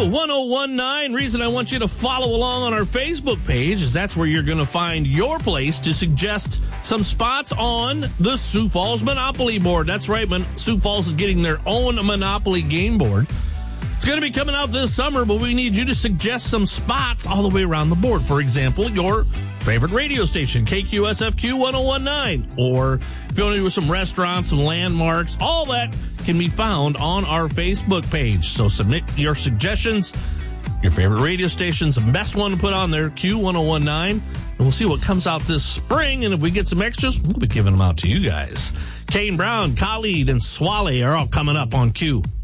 Q1019. Reason I want you to follow along on our Facebook page is that's where you're going to find your place to suggest some spots on the Sioux Falls Monopoly board. That's right, Sioux Falls is getting their own Monopoly game board. It's going to be coming out this summer, but we need you to suggest some spots all the way around the board. For example, your favorite radio station, KQSFQ 1019. Or if you want to do some restaurants, some landmarks, all that can be found on our Facebook page. So submit your suggestions, your favorite radio stations, the best one to put on there, Q1019. And we'll see what comes out this spring. And if we get some extras, we'll be giving them out to you guys. Kane Brown, Khalid, and Swale are all coming up on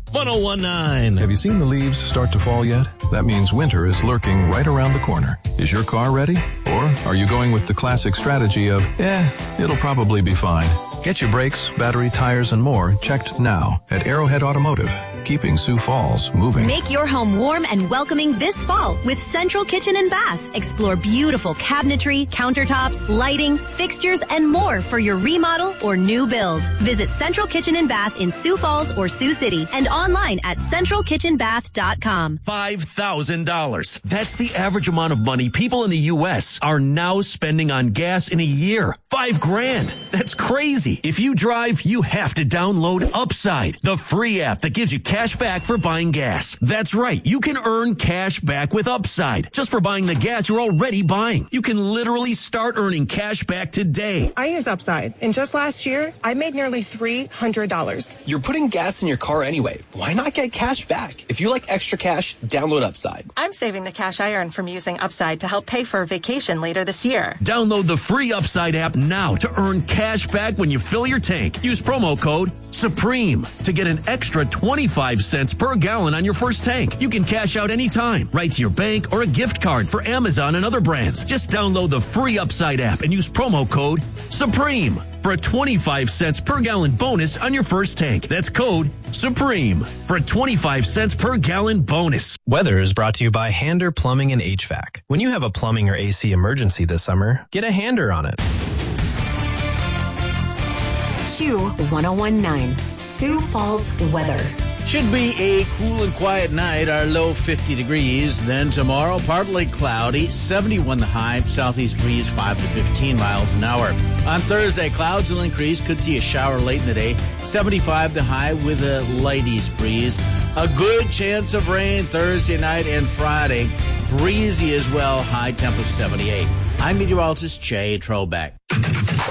Q1019. Have you seen the leaves start to fall yet? That means winter is lurking right around the corner. Is your car ready? Or are you going with the classic strategy of, it'll probably be fine? Get your brakes, battery, tires, and more checked now at Arrowhead Automotive, keeping Sioux Falls moving. Make your home warm and welcoming this fall with Central Kitchen and Bath. Explore beautiful cabinetry, countertops, lighting, fixtures, and more for your remodel or new build. Visit Central Kitchen and Bath in Sioux Falls or Sioux City and online at centralkitchenbath.com. $5,000. That's the average amount of money people in the U.S. are now spending on gas in a year. $5,000. That's crazy. If you drive, you have to download Upside, the free app that gives you cash back for buying gas. That's right. You can earn cash back with Upside just for buying the gas you're already buying. You can literally start earning cash back today. I use Upside, and just last year, I made nearly $300. You're putting gas in your car anyway. Why not get cash back? If you like extra cash, download Upside. I'm saving the cash I earn from using Upside to help pay for a vacation later this year. Download the free Upside app now to earn cash back when you fill your tank. Use promo code SUPREME to get an extra 25 cents per gallon on your first tank. You can cash out anytime, right to your bank or a gift card for Amazon and other brands. Just download the free Upside app and use promo code SUPREME for a 25 cents per gallon bonus on your first tank. That's code SUPREME for a 25 cents per gallon bonus. Weather is brought to you by Hander Plumbing and HVAC. When you have a plumbing or AC emergency this summer, get a Hander on it. Q1019, Sioux Falls weather. Should be a cool and quiet night, our low 50 degrees. Then tomorrow, partly cloudy, 71 the high, southeast breeze 5 to 15 miles an hour. On Thursday, clouds will increase, could see a shower late in the day, 75 the high with a light east breeze. A good chance of rain Thursday night and Friday, breezy as well, high temp of 78. I'm meteorologist Jay Trobeck.